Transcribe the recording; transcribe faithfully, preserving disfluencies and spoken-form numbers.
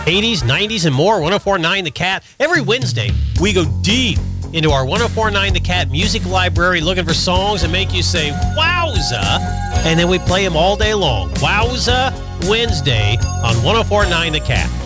eighties, nineties, and more. one oh four point nine The Cat. Every Wednesday, we go deep into our one oh four point nine The Cat music library, looking for songs that make you say, wowza, and then we play them all day long. Wowza Wednesday on one oh four point nine The Cat.